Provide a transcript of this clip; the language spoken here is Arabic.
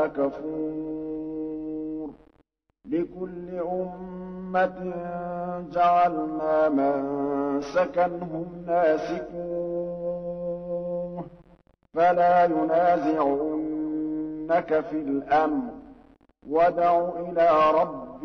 كفور لكل أمة جعلنا منسكا هم ناسكوه فلا ينازعنك في الأمر وادع إلى ربك